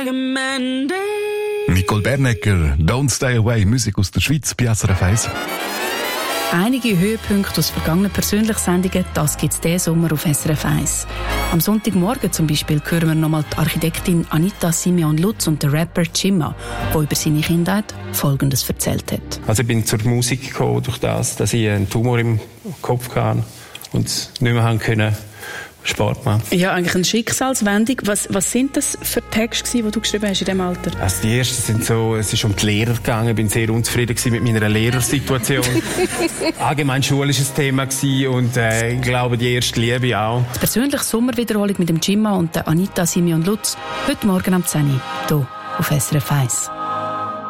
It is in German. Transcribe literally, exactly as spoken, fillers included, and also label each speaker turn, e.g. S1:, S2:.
S1: Nicole Bernecker, Don't Stay Away, Musik aus der Schweiz, bei S R F eins.
S2: Einige Höhepunkte aus vergangenen Persönlichsendungen, das gibt es diesen Sommer auf S R F eins. Am Sonntagmorgen zum Beispiel hören wir nochmal die Architektin Anita Simeon Lutz und den Rapper Chima, der über seine Kindheit Folgendes erzählt hat.
S3: Also ich bin zur Musik gekommen durch das, dass ich einen Tumor im Kopf hatte und nicht mehr haben können Sport machen.
S2: Ja, eigentlich eine Schicksalswendung. Was, was sind das für Texte, die du geschrieben hast in diesem Alter?
S3: Also die ersten sind so, es ist um die Lehrer gegangen. Ich bin sehr unzufrieden mit meiner Lehrersituation. Allgemein schulisches Thema gewesen und äh, ich glaube, die erste Liebe auch.
S2: Die persönliche Sommerwiederholung mit dem Chima und der Anita Simeon Lutz heute Morgen am zehn Uhr hier auf S R F eins.